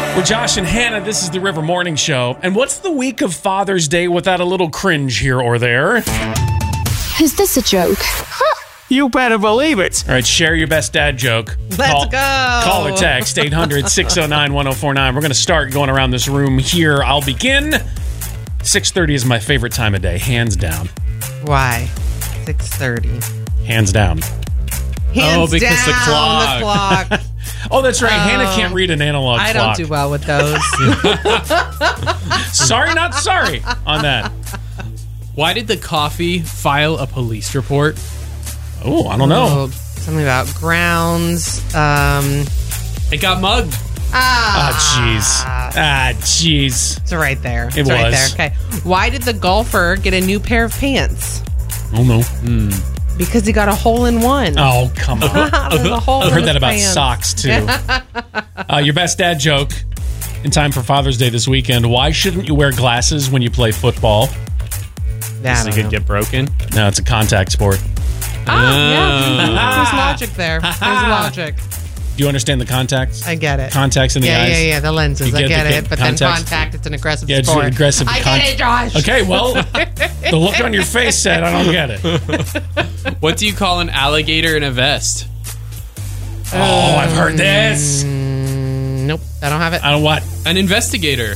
We're Josh and Hannah. This is the River Morning Show. And what's the week of Father's Day without a little cringe here or there? Is this a joke? You better believe it. All right, share your best dad joke. Let's go. Call or text 800-609-1049. We're going to start going around this room here. I'll begin. 6:30 is my favorite time of day, hands down. Why? 6:30. Hands down. Hands because down, the clock. The clock. Oh, that's right. Hannah can't read an analog I clock. don't do well with those. Sorry, not sorry on that. Why did the coffee file a police report? Oh, I don't know. Oh, something about grounds. It got mugged. Jeez. It's right there. It It's right was. there. Okay. Why did the golfer get a new pair of pants? Oh, no. Because he got a hole-in-one. Oh, come on. There's a hole I've in heard his that about pants. socks, too. Your best dad joke in time for Father's Day this weekend. Why shouldn't you wear glasses when you play football? Yeah, I It don't could know. get broken. No, it's a contact sport. Yeah. There's logic there. There's logic. Do you understand the contacts? I get it. Contacts in the eyes? Yeah. The lenses. You I get get the it. But contacts? then contact, it's an aggressive Yeah, it's sport. an aggressive I get it, Josh. Okay, well, the look on your face said I don't get it. What do you call an alligator in a vest? Oh, I've heard this. Nope. I don't have it. I don't what? An investigator.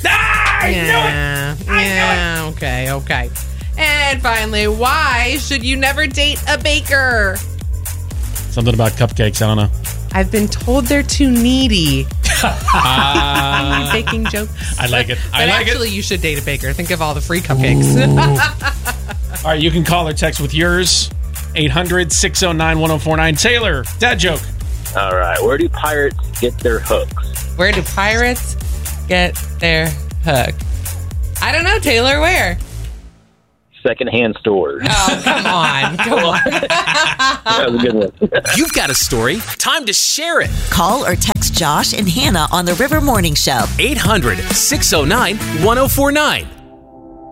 Yeah. Okay. And finally, why should you never date a baker? Something about cupcakes. I don't know. I've been told they're too needy. Baking jokes. I like it. But actually, you should date a baker. Think of all the free cupcakes. All right, you can call or text with yours. 800-609-1049. Taylor, dad joke. All right. Where do pirates get their hooks? Where do pirates get their hook? I don't know, Taylor. Where? Secondhand stores. Oh, come on. That was a good one. You've got a story. Time to share it. Call or text Josh and Hannah on the River Morning Show. 800-609-1049.